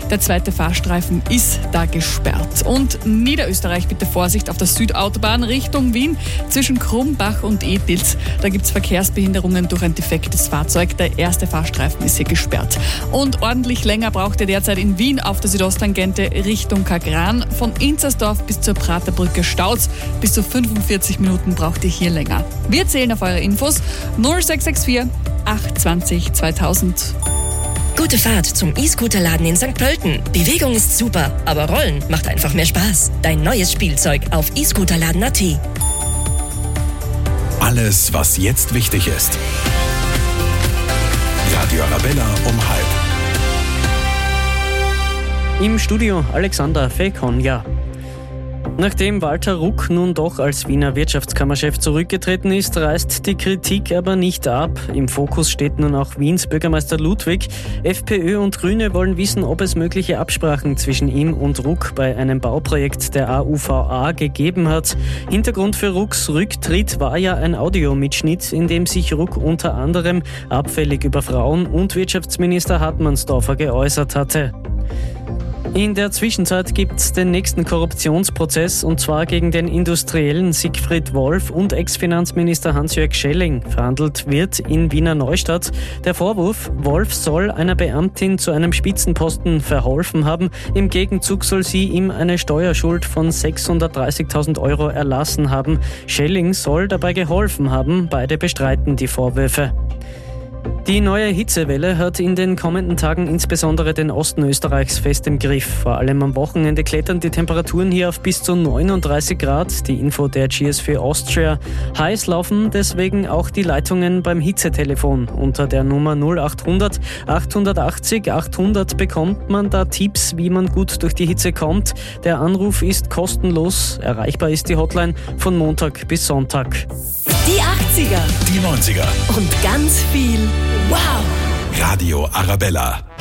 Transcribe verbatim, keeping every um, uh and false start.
Der zweite Fahrstreifen ist da gesperrt. Und Niederösterreich, bitte Vorsicht auf der Südautobahn Richtung Wien zwischen Krumbach und Edlitz. Da gibt es Verkehrsbehinderungen durch ein defektes Fahrzeug. Der erste Fahrstreifen ist hier gesperrt. Und ordentlich länger braucht ihr derzeit in Wien auf der Südosttangente Richtung Kagran. Von Inzersdorf bis zur Praterbrücke staut's. Bis zu fünfundvierzig Minuten braucht ihr hier länger. Wir zählen auf eure Infos null sechs sechs vier acht zwei null zweitausend. Gute Fahrt zum E-Scooter-Laden in Sankt Pölten. Bewegung ist super, aber Rollen macht einfach mehr Spaß. Dein neues Spielzeug auf e scooterladen punkt a t. Alles, was jetzt wichtig ist. Radio Arabella um halb. Im Studio Alexander Fekonja. Nachdem Walter Ruck nun doch als Wiener Wirtschaftskammerchef zurückgetreten ist, reißt die Kritik aber nicht ab. Im Fokus steht nun auch Wiens Bürgermeister Ludwig. FPÖ und Grüne wollen wissen, ob es mögliche Absprachen zwischen ihm und Ruck bei einem Bauprojekt der A U V A gegeben hat. Hintergrund für Rucks Rücktritt war ja ein Audiomitschnitt, in dem sich Ruck unter anderem abfällig über Frauen und Wirtschaftsminister Hartmannsdorfer geäußert hatte. In der Zwischenzeit gibt es den nächsten Korruptionsprozess, und zwar gegen den Industriellen Siegfried Wolf und Ex-Finanzminister Hans-Jörg Schelling. Verhandelt wird in Wiener Neustadt. Der Vorwurf: Wolf soll einer Beamtin zu einem Spitzenposten verholfen haben. Im Gegenzug soll sie ihm eine Steuerschuld von sechshundertdreißigtausend Euro erlassen haben. Schelling soll dabei geholfen haben. Beide bestreiten die Vorwürfe. Die neue Hitzewelle hat in den kommenden Tagen insbesondere den Osten Österreichs fest im Griff. Vor allem am Wochenende klettern die Temperaturen hier auf bis zu neununddreißig Grad. Die Info der G S vier Austria. Heiß laufen deswegen auch die Leitungen beim Hitzetelefon. Unter der Nummer null achthundert achthundertachtzig achthundert bekommt man da Tipps, wie man gut durch die Hitze kommt. Der Anruf ist kostenlos. Erreichbar ist die Hotline von Montag bis Sonntag. Die achtziger Die neunziger. und ganz viel Wow! Radio Arabella.